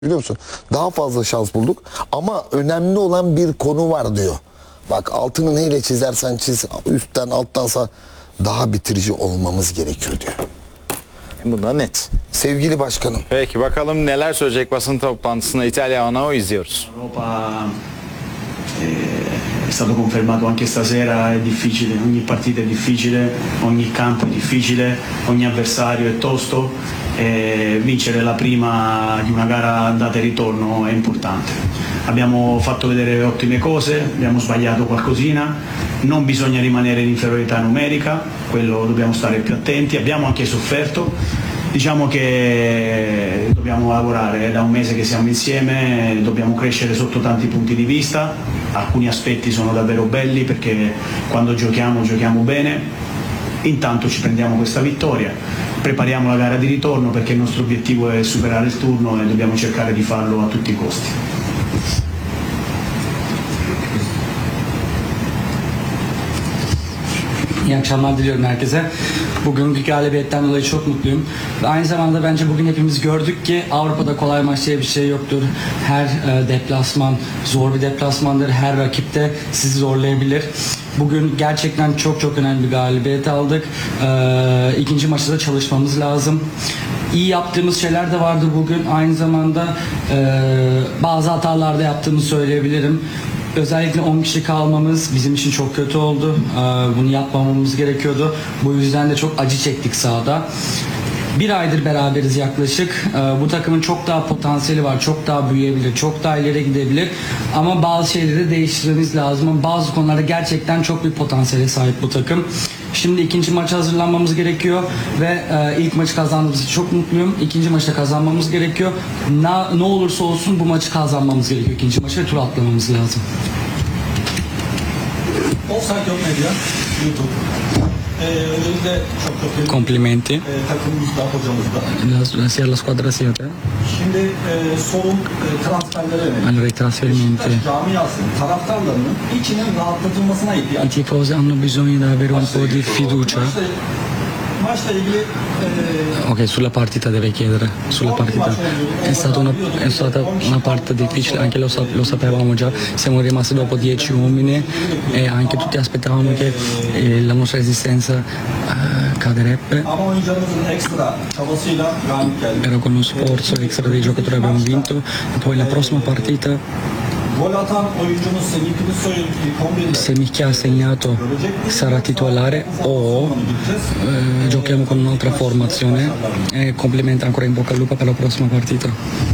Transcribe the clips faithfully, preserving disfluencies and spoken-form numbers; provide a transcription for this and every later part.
Biliyor musun? Daha fazla şans bulduk ama önemli olan bir konu var diyor. Bak altını neyle çizersen çiz, üstten alttansa daha bitirici olmamız gerekiyor diyor. Bunda net. Sevgili başkanım. Peki bakalım neler söyleyecek basın toplantısında İtalya Ana izliyoruz. Europa eh, è stato confermato anche stasera, è difficile, ogni partita è difficile, ogni campo è difficile, ogni avversario è tosto e vincere la prima di una gara andata e ritorno è importante. Abbiamo fatto vedere ottime cose, abbiamo sbagliato qualcosina, non bisogna rimanere in inferiorità numerica, quello dobbiamo stare più attenti, abbiamo anche sofferto. Diciamo che dobbiamo lavorare, è da un mese che siamo insieme, dobbiamo crescere sotto tanti punti di vista, alcuni aspetti sono davvero belli perché quando giochiamo giochiamo bene, intanto ci prendiamo questa vittoria, prepariamo la gara di ritorno perché il nostro obiettivo è superare il turno e dobbiamo cercare di farlo a tutti i costi. İyi akşamlar diliyorum herkese. Bugünkü galibiyetten dolayı çok mutluyum. Ve aynı zamanda bence bugün hepimiz gördük ki Avrupa'da kolay maç diye bir şey yoktur. Her e, deplasman zor bir deplasmandır. Her rakip de sizi zorlayabilir. Bugün gerçekten çok çok önemli bir galibiyet aldık. E, ikinci maçta da çalışmamız lazım. İyi yaptığımız şeyler de vardı bugün. Aynı zamanda e, bazı hatalar da yaptığımı söyleyebilirim. Özellikle on kişi kalmamız bizim için çok kötü oldu. Bunu yapmamamız gerekiyordu. Bu yüzden de çok acı çektik sahada. Bir aydır beraberiz yaklaşık. Bu takımın çok daha potansiyeli var. Çok daha büyüyebilir. Çok daha ileri gidebilir. Ama bazı şeyleri değiştirmemiz lazım. Bazı konularda gerçekten çok bir potansiyele sahip bu takım. Şimdi ikinci maça hazırlanmamız gerekiyor ve e, ilk maçı kazandığımız için çok mutluyum. İkinci maçta kazanmamız gerekiyor. Na, ne olursa olsun bu maçı kazanmamız gerekiyor. İkinci maçı ve tur atlamamız lazım. Offside yok medya, YouTube. Ee, öncelikle çok çok teşekkür Komplimenti. e, takımımızda, hocamızda. Las- Grazie alla squadra Siete. Şimdi e, sorun e, transferlere yönelik. Allora i trasferimenti. Beşiktaş camiasının, taraftarlarının içinin rahatlatılmasına I ihtiyaç. tifosi hanno bisogno di avere un po' di fiducia. Maçla, maçla ilgili e, Ok, sulla partita deve chiedere. Sulla partita. È stata una, è stata una partita difficile, anche lo, sa- lo sapevamo già. Siamo rimasti dopo dieci uomini e anche tutti aspettavamo che eh, la nostra esistenza eh, caderebbe. ama oyuncularımızın ekstra çabasıyla galip geldi. Però con lo sforzo extra dei giocatori abbiamo vinto. E poi la prossima partita Gol atan oyuncumuz Semih'in söyledik ilk on birde. Semih che ha segnato sarà titolare o eh, giochiamo con un'altra formazione. E complimenti ancora, in bocca al lupo per la prossima partita.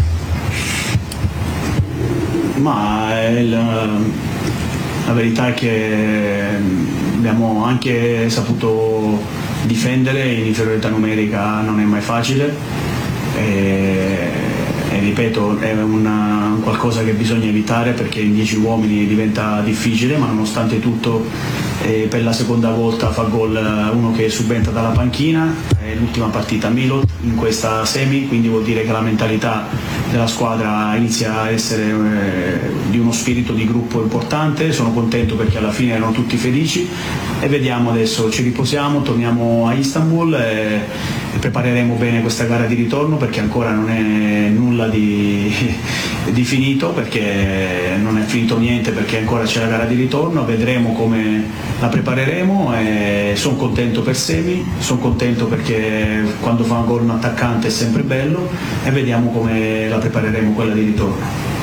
Ma è la, la verità è che abbiamo anche saputo difendere in inferiorità numerica, non è mai facile e, e ripeto è una, qualcosa che bisogna evitare perché in dieci uomini diventa difficile, ma nonostante tutto eh, per la seconda volta fa gol uno che subentra dalla panchina, è l'ultima partita Milot in questa semi, quindi vuol dire che la mentalità della squadra inizia a essere eh, di uno spirito di gruppo importante. Sono contento perché alla fine erano tutti felici e vediamo adesso, ci riposiamo, torniamo a Istanbul e, e prepareremo bene questa gara di ritorno perché ancora non è nulla di, di finito, perché non è finito niente perché ancora c'è la gara di ritorno, vedremo come la prepareremo e sono contento per Semi, sono contento perché quando fa un gol un attaccante è sempre bello e vediamo come la prepareremo quella di ritorno.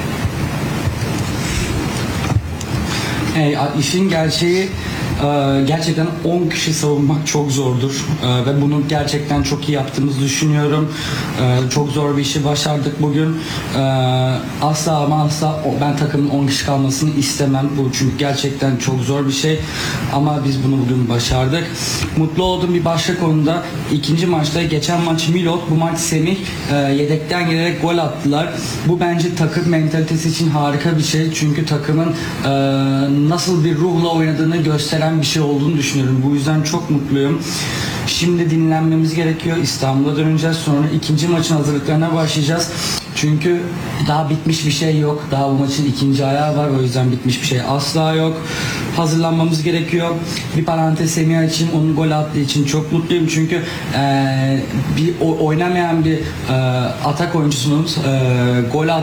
Hey, işin gerçeği e, gerçekten on kişi savunmak çok zordur E, ve bunu gerçekten çok iyi yaptığımızı düşünüyorum. E, Çok zor bir işi başardık bugün. E, Asla ama asla o- ben takımın on kişi kalmasını istemem. Bu çünkü gerçekten çok zor bir şey. Ama biz bunu bugün başardık. Mutlu olduğum bir başka konuda ikinci maçta geçen maç Milot, bu maç Semih e, yedekten gelerek gol attılar. Bu bence takım mentalitesi için harika bir şey. Çünkü takımın e, nasıl bir ruhla oynadığını gösteren bir şey olduğunu düşünüyorum. Bu yüzden çok mutluyum. Şimdi dinlenmemiz gerekiyor. İstanbul'a döneceğiz. Sonra ikinci maçın hazırlıklarına başlayacağız. Çünkü daha bitmiş bir şey yok. Daha bu maçın ikinci ayağı var. O yüzden bitmiş bir şey asla yok. hazırlanmamız gerekiyor. Bir parantez Semih için, onun gol attığı için çok mutluyum. Çünkü e, bir o- oynamayan bir e, atak oyuncusunun e, gol